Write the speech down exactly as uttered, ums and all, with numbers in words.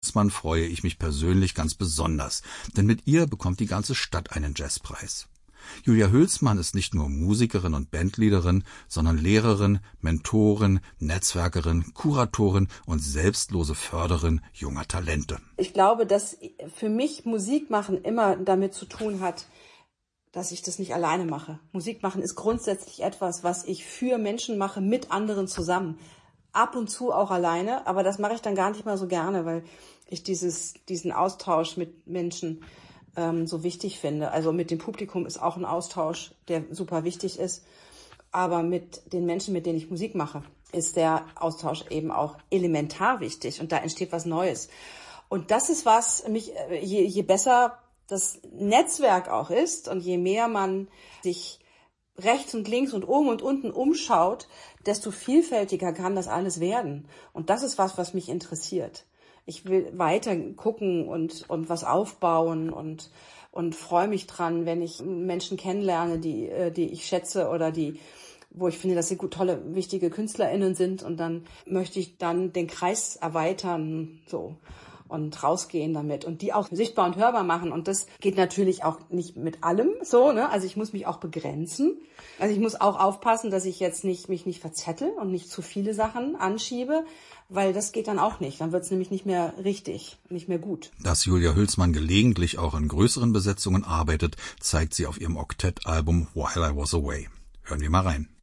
Hülsmann freue ich mich persönlich ganz besonders, denn mit ihr bekommt die ganze Stadt einen Jazzpreis. Julia Hülsmann ist nicht nur Musikerin und Bandleaderin, sondern Lehrerin, Mentorin, Netzwerkerin, Kuratorin und selbstlose Förderin junger Talente. Ich glaube, dass für mich Musik machen immer damit zu tun hat, dass ich das nicht alleine mache. Musik machen ist grundsätzlich etwas, was ich für Menschen mache, mit anderen zusammen. Ab und zu auch alleine, aber das mache ich dann gar nicht mal so gerne, weil ich dieses, diesen Austausch mit Menschen ähm, so wichtig finde. Also mit dem Publikum ist auch ein Austausch, der super wichtig ist. Aber mit den Menschen, mit denen ich Musik mache, ist der Austausch eben auch elementar wichtig und da entsteht was Neues. Und das ist was, mich, je, je besser das Netzwerk auch ist und je mehr man sich rechts und links und oben und unten umschaut, desto vielfältiger kann das alles werden. Und das ist was, was mich interessiert. Ich will weiter gucken und, und was aufbauen und, und freue mich dran, wenn ich Menschen kennenlerne, die, die ich schätze oder die, wo ich finde, dass sie gut, tolle, wichtige KünstlerInnen sind. Und dann möchte ich dann den Kreis erweitern, so. Und rausgehen damit und die auch sichtbar und hörbar machen. Und das geht natürlich auch nicht mit allem so, ne? Also ich muss mich auch begrenzen. Also ich muss auch aufpassen, dass ich jetzt nicht mich nicht verzettel und nicht zu viele Sachen anschiebe, weil das geht dann auch nicht. Dann wird es nämlich nicht mehr richtig, nicht mehr gut. Dass Julia Hülsmann gelegentlich auch in größeren Besetzungen arbeitet, zeigt sie auf ihrem Oktettalbum While I Was Away. Hören wir mal rein.